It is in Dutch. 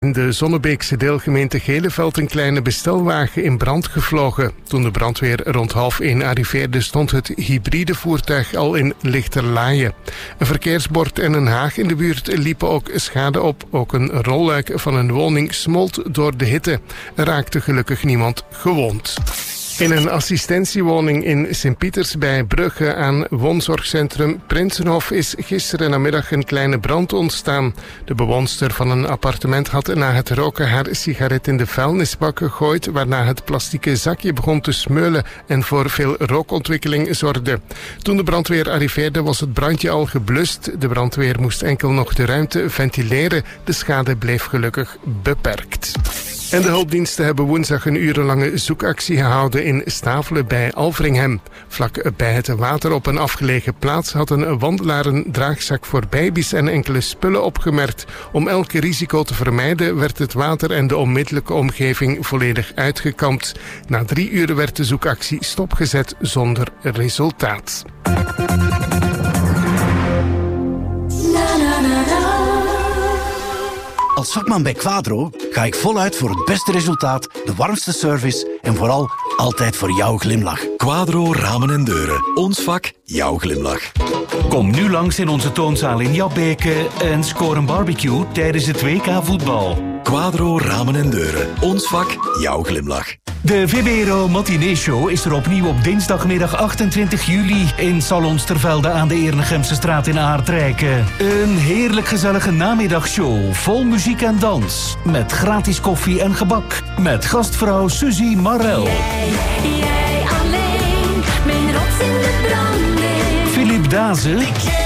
in de Zonnebeekse deelgemeente Geleveld een kleine bestelwagen in brand gevlogen. Toen de brandweer rond 12:30 arriveerde, stond het hybride voertuig al in Lichterlaaien. Een verkeersbord en een haag in de buurt liepen ook schade op. Ook een rolluik van een woning smolt door de hitte. Er raakte gelukkig niemand gewond. In een assistentiewoning in Sint-Pieters bij Brugge aan woonzorgcentrum Prinsenhof is gisteren namiddag een kleine brand ontstaan. De bewoonster van een appartement had na het roken haar sigaret in de vuilnisbak gegooid, waarna het plastieke zakje begon te smeulen en voor veel rookontwikkeling zorgde. Toen de brandweer arriveerde was het brandje al geblust. De brandweer moest enkel nog de ruimte ventileren. De schade bleef gelukkig beperkt. En de hulpdiensten hebben woensdag een urenlange zoekactie gehouden in Stavelen bij Alvringhem. Vlak bij het water op een afgelegen plaats had een wandelaar een draagzak voor baby's en enkele spullen opgemerkt. Om elk risico te vermijden werd het water en de onmiddellijke omgeving volledig uitgekampt. Na 3 uur werd de zoekactie stopgezet zonder resultaat. Als vakman bij Quadro ga ik voluit voor het beste resultaat, de warmste service en vooral altijd voor jouw glimlach. Quadro Ramen en Deuren. Ons vak, jouw glimlach. Kom nu langs in onze toonzaal in Jabbeke en score een barbecue tijdens het WK voetbal. Quadro Ramen en Deuren. Ons vak, jouw glimlach. De VBRO Matinee Show is er opnieuw op dinsdagmiddag 28 juli in Salons Tervelde aan de Ernegemse straat in Aardrijken. Een heerlijk gezellige namiddagshow vol muziek en dans. Met gratis koffie en gebak. Met gastvrouw Suzy Marel. Jij alleen, mijn rots in de branding. Philip Dazen. Ik